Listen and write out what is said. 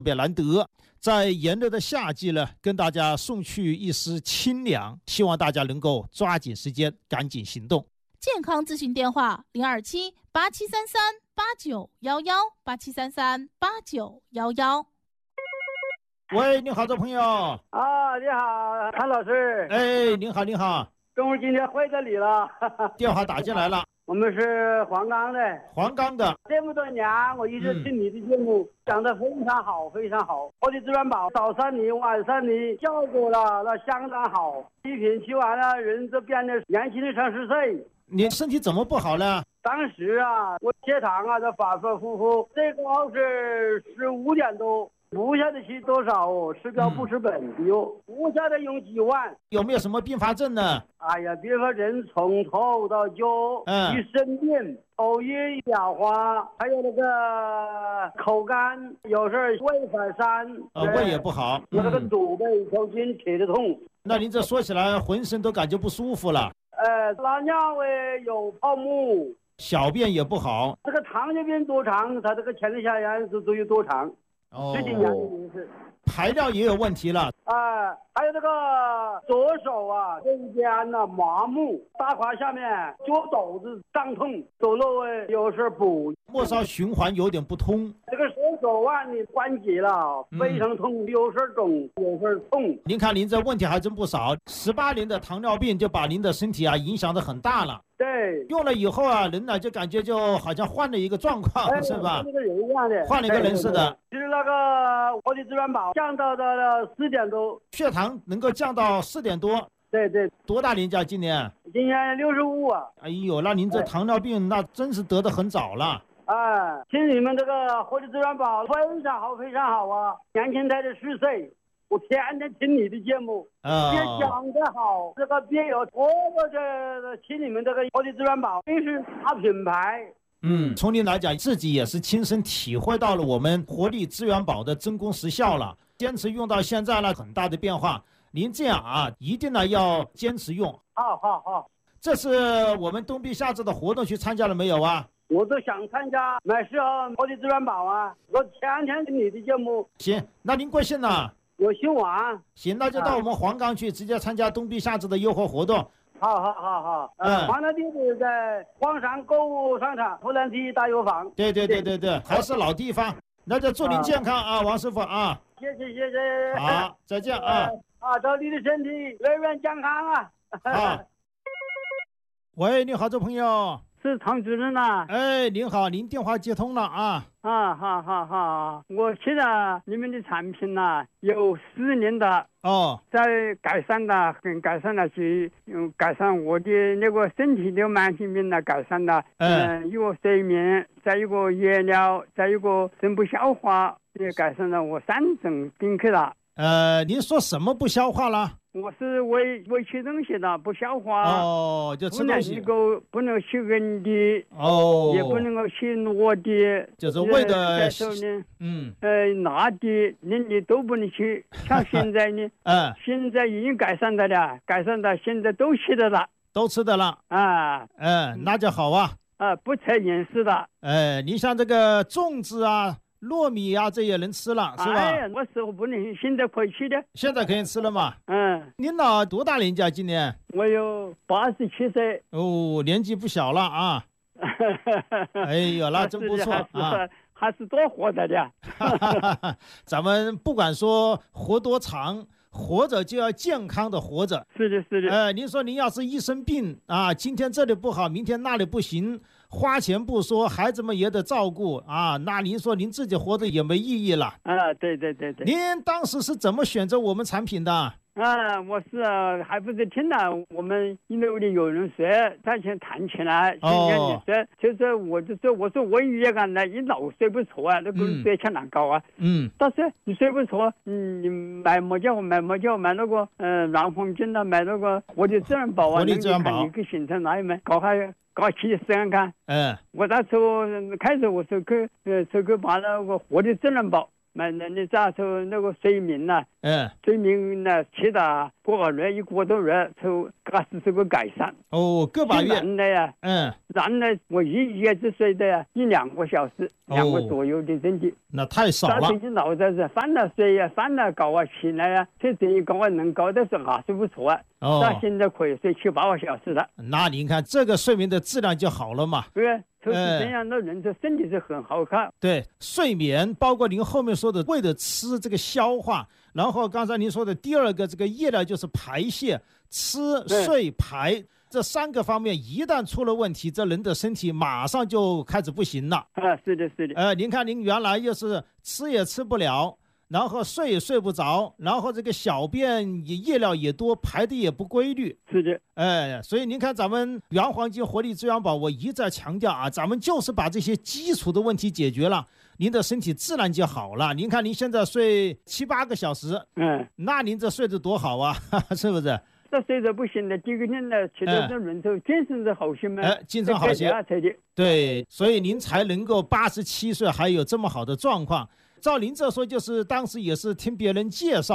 别难得在炎热的夏季呢，跟大家送去一丝清凉，希望大家能够抓紧时间，赶紧行动。 健康咨询电话027-8733-8911，8733-8911。 喂，你好，这朋友。 你好，谭老师。 哎，您好，您好。 中午今天会这里了， 电话打进来了。 我们是黄冈的。 黄冈的。 这么多年，我一直听你的节目，讲得非常好，非常好。活力资源宝早上你晚上你效果了，那相当好。一瓶吃完了，人就变得年轻的30岁。 你身体怎么不好呢？ 当时啊，我血糖啊，这反反复复，最高是15点多。不晓得吃多少哦，吃标不吃本哟，不晓得用几万。 有没有什么并发症呢？ 哎呀，并发症从头到脚，一身病，头晕眼花，还有那个口干，有时候胃反酸， 胃也不好， 那个肚背抽筋扯得痛。 那您这说起来，浑身都感觉不舒服了。 拉尿有泡沫， 小便也不好。 这个糖尿病多长，他这个前列腺炎都有多长。最近年的是排尿也有问题了。 还有这个左手啊这一边呢麻木，大胯下面脚肘子胀痛，走路有时候补， 末梢循环有点不通。 这个手腕的关节了非常痛，有时候肿，有时候痛。 您看您这问题还真不少，18年的糖尿病就把您的身体啊影响得很大了。 对， 用了以后啊，人呢就感觉就好像换了一个状况，是吧？ 换了一个人一样的， 换了一个人似的。 就是那个活力资源宝降到了4点多， 血糖能够降到4点多。 对对。 多大年纪啊？今年 65啊。 哎呦，那您这糖尿病那真是得得很早了。 听你们这个活力资源宝非常好，非常好啊！年轻才10岁。我天天听你的节目，也讲得好，这个别有我这听你们这个活力资源宝，真是大品牌。 从您来讲，自己也是亲身体会到了我们活力资源宝的真功实效了，坚持用到现在了，很大的变化。您这样啊，一定呢要坚持用。 好。 这是我们冬碧夏至的活动去参加了没有啊？ 我都想参加，买适合活力资源宝啊！我天天听你的节目。 行，那您贵姓呢？ 我姓王。 行，那就到我们黄冈去，直接参加冬碧夏至的优惠活动。 好。黄冈地址在黄山购物商场湖南第一大药房。 对，还是老地方。那就祝您健康啊，王师傅啊！ 谢谢。 好，再见啊！ 祝你的身体永远健康啊！ 好。喂，你好，这朋友。 是唐主任呐。 您好，您电话接通了啊。 好，我吃了你们的产品了有4年的在改善了，很改善了，改善我的那个身体的慢性病了，改善了。一个睡眠，再一个夜尿，再一个肾不消化，也改善了我3种病去了。 您说什么不消化了？ 我是胃吃东西的，不消化。 就吃东西不能吃硬的。也不能够吃糯的。 就是胃的。 辣的、冷的都不能吃。像现在呢，现在已经改善的了，现在都吃的了。 都吃的了。那就好啊。 不测饮食的。 你像这个粽子啊、糯米啊，这也能吃了，是吧？ 我时候不能，现在可以吃的。 现在可以吃了嘛？您老多大年纪啊？今年？ 我有87岁。 年纪不小了啊！哎呦，那真不错啊！ 还是多活着的。 咱们不管说活多长，活着就要健康的活着。 是的。 您说您要是一生病啊，今天这里不好，明天那里不行，花钱不说，孩子们也得照顾啊，那您说您自己活着也没意义了。 对。 您当时是怎么选择我们产品的？ 我是还不是听了我们一楼的有人说，他先谈起来，就是我说我也感到一老睡不着啊，那个睡起难搞啊。但是你睡不着，你买么叫买那个软黄金的，买那个活力资源宝啊， 你看一个行程哪里买搞起试看。我那时候开始我是去把那个活力资源宝你咋说那个睡眠呢？睡眠呢，吃了8个月一个多月，就开始这个改善。 个把月。 男的呀，男的我一夜只睡的1-2个小时，2个左右的身体。 那太少了。 最近老在是翻了睡呀，翻了搞啊，起来呀，这等于搞啊能搞的是还是不错啊。那现在可以睡7-8个小时了。 那您看这个睡眠的质量就好了嘛。 对。就是这样的人，这身体是很好看。 对，睡眠包括您后面说的为了吃这个消化，然后刚才您说的第二个这个夜呢就是排泄，吃睡排这3个方面一旦出了问题，这人的身体马上就开始不行了。 是的。 您看您原来又是吃也吃不了，然后睡也睡不着，然后这个小便也夜尿也多，排的也不规律。 是的。 所以您看咱们原黄金活力资源宝，我一再强调啊，咱们就是把这些基础的问题解决了，您的身体自然就好了。您看您现在睡7-8个小时，那您这睡得多好啊，是不是？ 这睡得不行的，第二天呢，起来这人就精神是好些嘛， 精神好些。对，所以您才能够87岁还有这么好的状况。照您这说，就是当时也是听别人介绍。